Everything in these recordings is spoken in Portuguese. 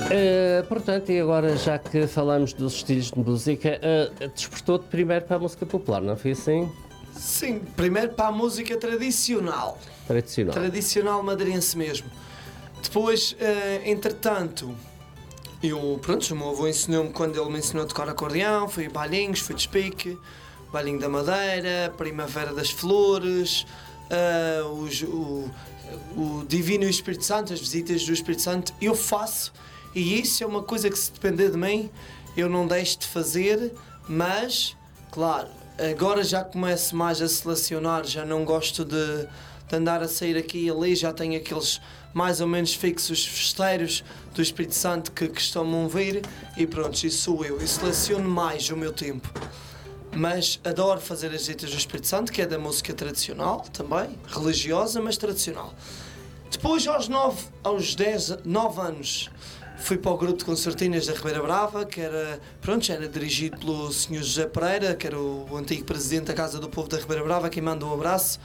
Portanto, e agora já que falamos dos estilos de música, despertou-te primeiro para a música popular, não foi assim? Sim, primeiro para a música tradicional. Tradicional. Tradicional madeirense mesmo. Depois, entretanto, o meu avô ensinou-me, quando ele me ensinou a tocar acordeão, fui a bailinhos, fui de espique, bailinho da Madeira, Primavera das Flores, o Divino e o Espírito Santo, as visitas do Espírito Santo, eu faço, e isso é uma coisa que, se depender de mim, eu não deixo de fazer, mas, claro, agora já começo mais a selecionar, já não gosto de andar a sair aqui e ali, já tenho aqueles mais ou menos fixos festeiros do Espírito Santo que costumam vir, e pronto, isso sou eu, e seleciono mais o meu tempo. Mas adoro fazer as visitas do Espírito Santo, que é da música tradicional também, religiosa, mas tradicional. Depois, aos 9 anos, fui para o grupo de concertinas da Ribeira Brava, que era dirigido pelo Sr. José Pereira, que era o antigo presidente da Casa do Povo da Ribeira Brava, quem manda um abraço.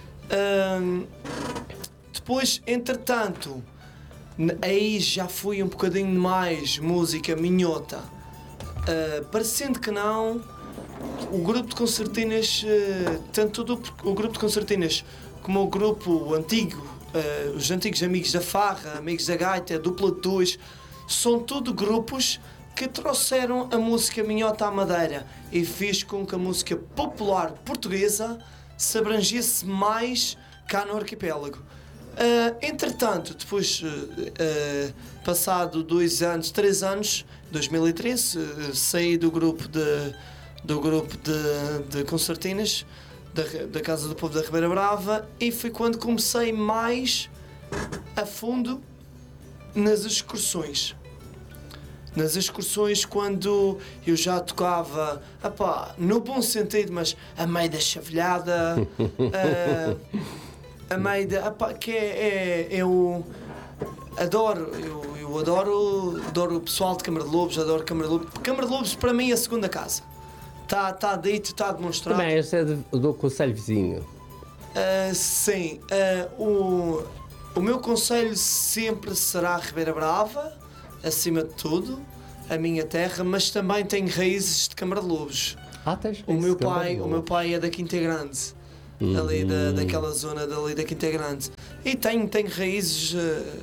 Depois, entretanto, aí já fui um bocadinho mais música minhota. Parecendo que não, o grupo de concertinas, tanto o grupo de concertinas como o grupo antigo, os antigos amigos da farra, amigos da gaita, dupla de dois, são tudo grupos que trouxeram a música minhota à Madeira e fez com que a música popular portuguesa se abrangesse mais cá no arquipélago. Entretanto, depois, passado 2 anos, 3 anos, 2013, saí do grupo de concertinas da Casa do Povo da Ribeira Brava, e foi quando comecei mais a fundo nas excursões. Nas excursões, quando eu já tocava, no bom sentido, mas a meio da chavelhada, a meio da... que eu adoro o pessoal de Câmara de Lobos, adoro Câmara de Lobos. Câmara de Lobos, para mim, é a segunda casa. Está dito, está demonstrado. Também, esse é do concelho vizinho. Sim. O meu concelho sempre será Ribeira Brava, acima de tudo, a minha terra, mas também tenho raízes de Câmara de Lobos. Tens o meu pai é da Quinta Grande, ali daquela zona dali da Quinta Grande. E tenho raízes,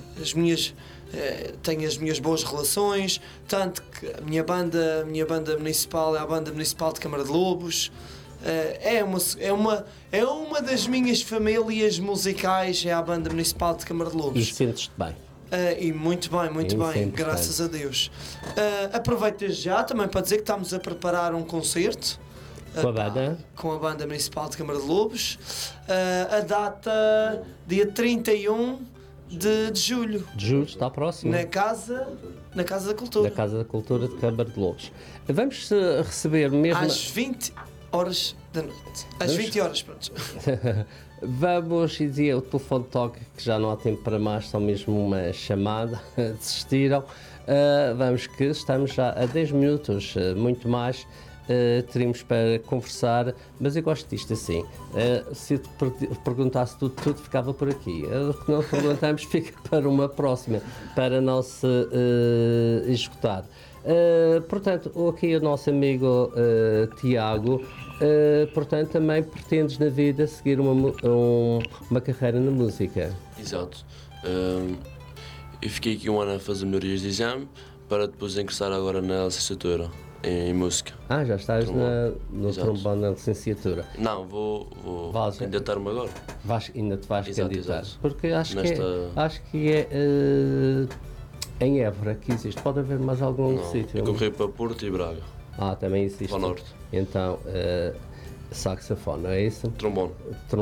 tenho as minhas boas relações, tanto que a minha banda municipal é a Banda Municipal de Câmara de Lobos. É uma das minhas famílias musicais, é a Banda Municipal de Câmara de Lobos. E sentes-te bem? E muito bem, graças a Deus. Aproveito desde já também para dizer que estamos a preparar um concerto com a Banda Municipal de Câmara de Lobos. A data, dia 31 de julho. De julho, está próximo. Na Casa da Cultura. Na Casa da Cultura de Câmara de Lobos. Vamos receber mesmo... Às 20 horas da noite. Às 20 horas, pronto. Vamos dizer, o telefone toca, que já não há tempo para mais, só mesmo uma chamada, desistiram. Vamos que estamos já a 10 minutos, muito mais teríamos para conversar, mas eu gosto disto assim. Se te perguntasse tudo ficava por aqui. O que não perguntamos fica para uma próxima, para não se esgotar. Portanto, aqui o nosso amigo Tiago, portanto, também pretendes na vida seguir uma carreira na música. Exato. Eu fiquei aqui 1 ano a fazer melhorias de exame para depois ingressar agora na licenciatura em música. Já estás no trombone na licenciatura. Não, vou candidatar-me agora. Ainda te vais candidatar. Exato. Porque acho que é em Évora que existe. Pode haver mais algum sítio? Eu corri para Porto e Braga. Também existe. Para o norte. Então, saxofone, não é isso? Trombone.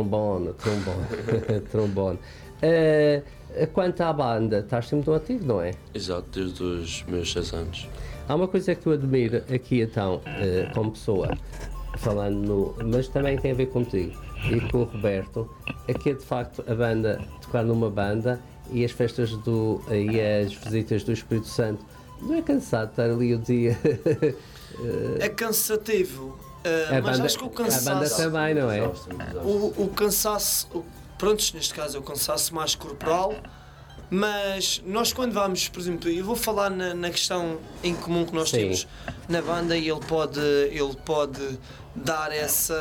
Trombone. Quanto à banda, estás sempre muito ativo, não é? Exato, desde os meus 6 anos. Há uma coisa que eu admiro aqui, então, como pessoa, falando mas também tem a ver contigo e com o Roberto, é que é de facto a banda, tocar numa banda e as festas e as visitas do Espírito Santo. Não é cansado estar ali o dia? É cansativo, mas acho que o cansaço... A banda também, não é? O cansaço, neste caso é o cansaço mais corporal, Mas nós quando vamos, por exemplo, eu vou falar na questão em comum que nós Sim. temos na banda e ele pode dar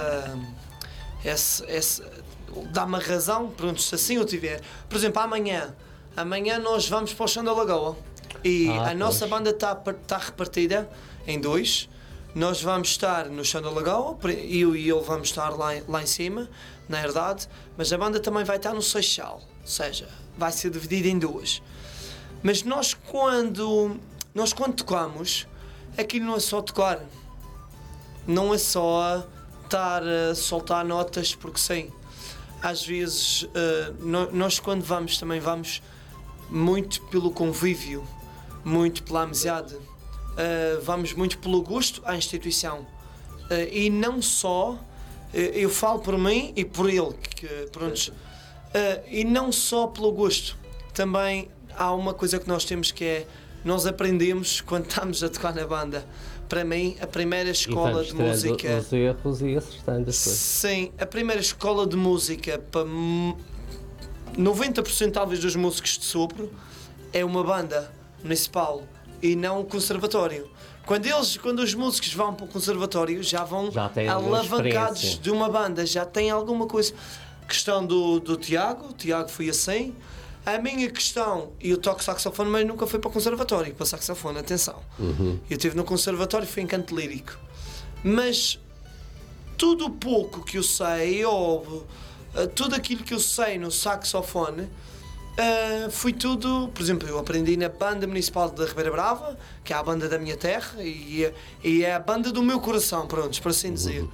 dá-me a razão, pronto, se assim eu tiver. Por exemplo, amanhã nós vamos para o Chão da Lagoa e a nossa banda está repartida em dois. Nós vamos estar no Chão da Lagoa, eu e ele vamos estar lá em cima, na Herdade, mas a banda também vai estar no Seixal, ou seja, vai ser dividida em duas. Mas nós quando tocamos, aquilo não é só tocar, não é só estar a soltar notas porque sim. Às vezes, nós quando vamos também vamos muito pelo convívio, muito pela amizade, vamos muito pelo gosto à instituição. E não só, eu falo por mim e por ele, e não só pelo gosto. Também há uma coisa que nós temos que é, nós aprendemos quando estamos a tocar na banda. Para mim, a primeira escola de música... os erros e acertando as coisas. Sim, a primeira escola de música para 90% talvez dos músicos de sopro é uma banda municipal e não um conservatório. Quando os músicos vão para o conservatório já vão alavancados de uma banda, já têm alguma coisa. Questão do Tiago, o Tiago foi assim. A minha questão, eu toco saxofone, mas nunca fui para o conservatório, para saxofone, atenção. Eu estive no conservatório e fui em canto lírico. Mas tudo o pouco que eu sei, ou tudo aquilo que eu sei no saxofone, foi tudo, por exemplo, eu aprendi na banda municipal da Ribeira Brava, que é a banda da minha terra, e é a banda do meu coração, pronto, por assim dizer.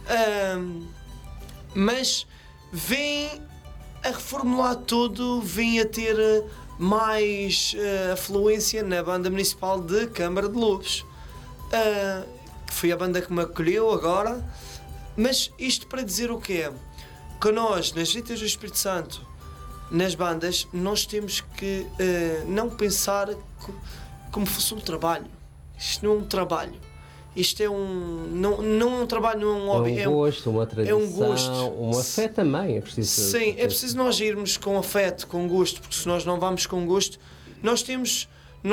Mas vem a reformular tudo, vim a ter mais afluência na banda municipal de Câmara de Lobos, que foi a banda que me acolheu agora. Mas isto para dizer o quê? Que nós, nas Visitas do Espírito Santo, nas bandas, nós temos que não pensar como fosse um trabalho. Isto não é um trabalho. Isto é não é um trabalho, não é um hobby. É um gosto, uma tradição, é um gosto. Uma fé também, é preciso. Sim, é preciso nós irmos com afeto, com gosto, porque se nós não vamos com gosto, nós temos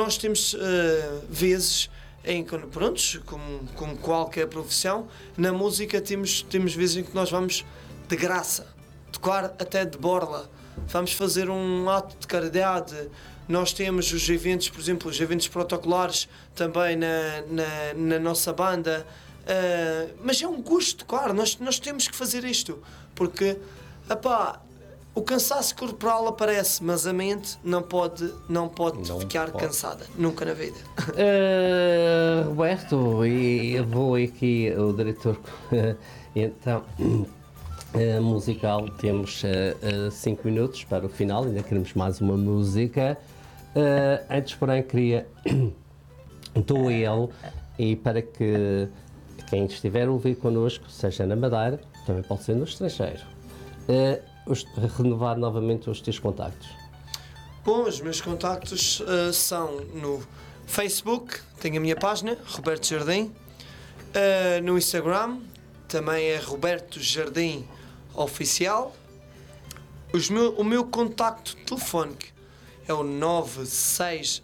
vezes em que, prontos, como qualquer profissão, na música temos vezes em que nós vamos de graça, tocar até de borla, vamos fazer um ato de caridade. Nós temos os eventos, por exemplo, os eventos protocolares também na nossa banda. Mas é um gosto, claro, nós temos que fazer isto. Porque, o cansaço corporal aparece, mas a mente não pode ficar cansada. Nunca na vida. Roberto, e eu vou aqui, o diretor, então... musical, temos 5 minutos para o final, ainda queremos mais uma música. Antes, porém, queria do ele, e para que quem estiver a ouvir connosco, seja na Madeira, também pode ser no estrangeiro, renovar novamente os teus contactos. Bom, os meus contactos são no Facebook, tenho a minha página, Roberto Jardim, no Instagram, também é Roberto Jardim Oficial. O meu contacto telefónico é o 960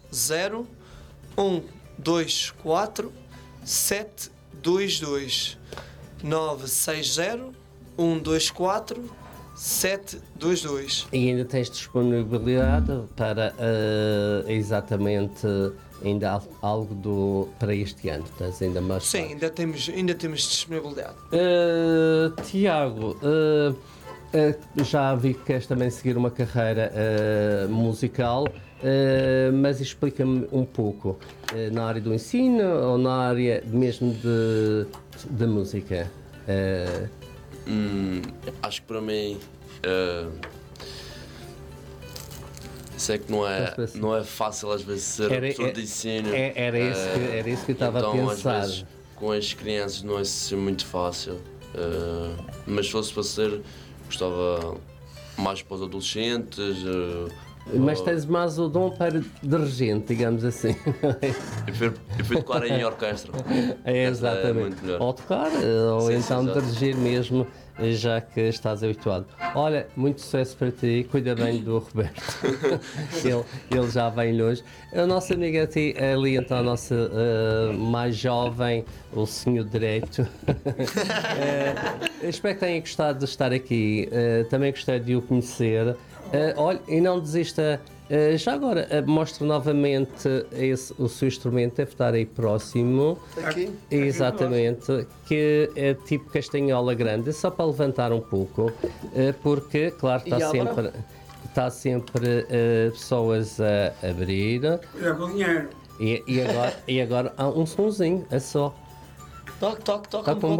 124 722. 960 124 722. E ainda tens disponibilidade para exatamente ainda algo para este ano? Tens ainda mais? Sim, ainda temos disponibilidade. Tiago, já vi que queres também seguir uma carreira musical, mas explica-me um pouco, na área do ensino ou na área mesmo de música? Acho que para mim sei que não é fácil às vezes ser professor de ensino. Era isso que eu estava então, a pensar. Às vezes, com as crianças não é assim muito fácil, mas se fosse para ser, gostava mais para os adolescentes. Mas tens mais o dom para dirigente, digamos assim. Eu prefiro tocar em orquestra. Exatamente. É muito melhor. Ou tocar, ou Sim, então exato. dirigir mesmo já que estás habituado. Olha, muito sucesso para ti, cuida bem do Roberto. ele já vem longe. A nossa amiga ali, então, a nossa mais jovem, o senhor direito. Espero que tenha gostado de estar aqui. Também gostei de o conhecer. Olha, e não desista. Já agora, mostre novamente o seu instrumento, deve estar aí próximo. Aqui? Exatamente, que é tipo castanhola grande, só para levantar um pouco, porque, claro, está sempre pessoas a abrir. É com dinheiro. E agora há um sonzinho, é só. Toque, toque, toque. Toca um